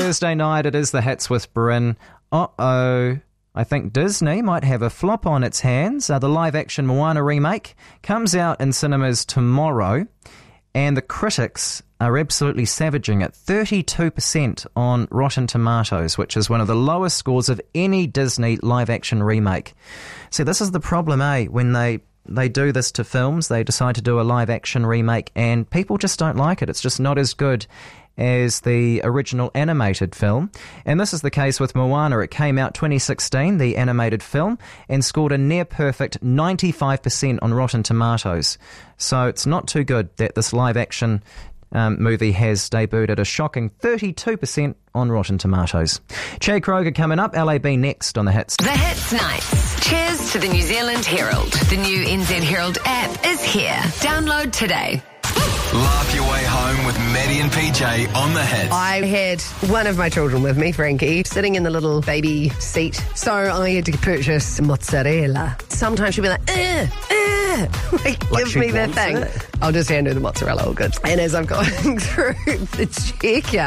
Thursday night, it is the Hits with Bryn. Uh-oh. I think Disney might have a flop on its hands. The live-action Moana remake comes out in cinemas tomorrow, and the critics are absolutely savaging it. 32% on Rotten Tomatoes, which is one of the lowest scores of any Disney live-action remake. See, this is the problem, when they do this to films, they decide to do a live-action remake, and people just don't like it. It's just not as good as the original animated film. And this is the case with Moana. It came out 2016, the animated film, and scored a near-perfect 95% on Rotten Tomatoes. So it's not too good that this live-action movie has debuted at a shocking 32% on Rotten Tomatoes. Chad Kroger coming up, LAB next on The Hits. The Hits Nights. Cheers to the New Zealand Herald. The new NZ Herald app is here. Download today. Laugh your way home with Maddie and PJ on The Hits. I had one of my children with me, Frankie, sitting in the little baby seat. So I had to purchase mozzarella. Sometimes she'll be like, give me that thing. I'll just hand her the mozzarella, all good. And as I'm going through the checkout,